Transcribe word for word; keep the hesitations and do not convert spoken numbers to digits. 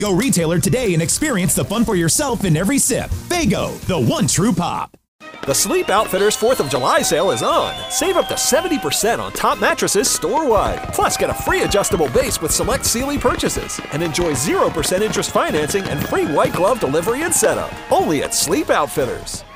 Go retailer today and experience the fun for yourself in every sip. Faygo, the one true pop. The Sleep Outfitters fourth of July sale is on. Save up to seventy percent on top mattresses store-wide. Plus, get a free adjustable base with select Sealy purchases. And enjoy zero percent interest financing and free white glove delivery and setup. Only at Sleep Outfitters.